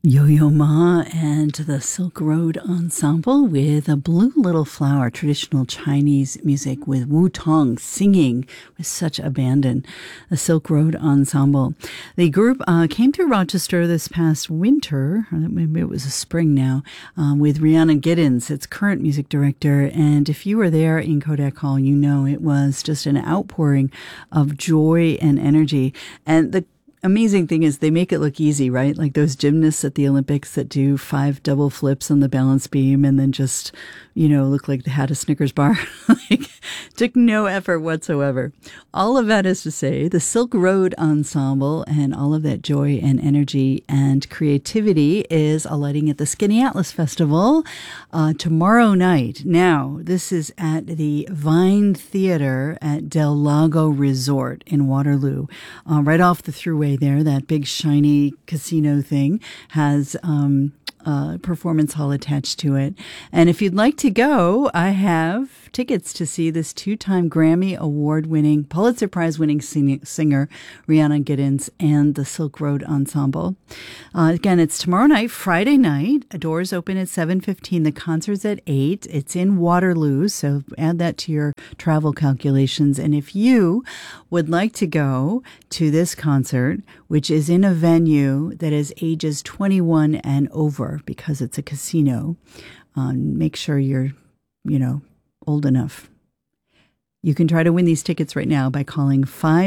Yo-Yo Ma and the Silk Road Ensemble with a Blue Little Flower, traditional Chinese music with Wu Tong singing with such abandon. The Silk Road Ensemble. The group came through Rochester this past winter, or maybe it was a spring now, with Rhiannon Giddens, its current music director. And if you were there in Kodak Hall, you know it was just an outpouring of joy and energy. And the amazing thing is they make it look easy, right? Like those gymnasts at the Olympics that do 5 double flips on the balance beam and then just, look like they had a Snickers bar. Like, took no effort whatsoever. All of that is to say, the Silk Road Ensemble and all of that joy and energy and creativity is alighting at the Skinny Atlas Festival tomorrow night. Now, this is at the Vine Theater at Del Lago Resort in Waterloo, right off the thruway there. That big shiny casino thing has performance hall attached to it. And if you'd like to go, I have tickets to see this 2-time Grammy Award-winning, Pulitzer Prize-winning singer Rhiannon Giddens and the Silk Road Ensemble. Again, it's tomorrow night, Friday night. Doors open at 7:15. The concert's at 8. It's in Waterloo, so add that to your travel calculations. And if you would like to go to this concert, which is in a venue that is ages 21 and over, because it's a casino, make sure you're, old enough. You can try to win these tickets right now by calling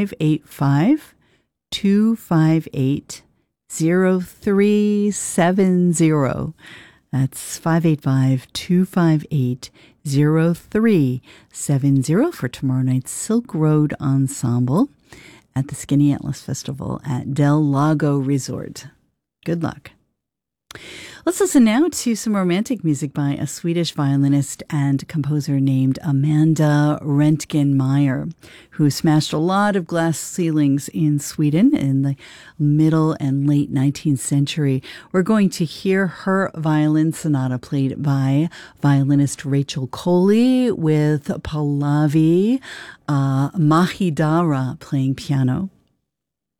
585-258-0370. That's 585-258-0370 for tomorrow night's Silk Road Ensemble at the Skinny Atlas Festival at Del Lago Resort. Good luck. Let's listen now to some romantic music by a Swedish violinist and composer named Amanda Röntgen-Meyer, who smashed a lot of glass ceilings in Sweden in the middle and late 19th century. We're going to hear her violin sonata played by violinist Rachel Coley with Pallavi Mahidara playing piano.